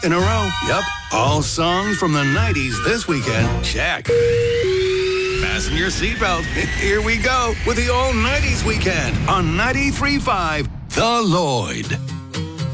in a row. Yep. All songs from the 90s this weekend. Check. Fasten your seatbelt. Here we go with the All 90s Weekend on 93.5 The Lloyd.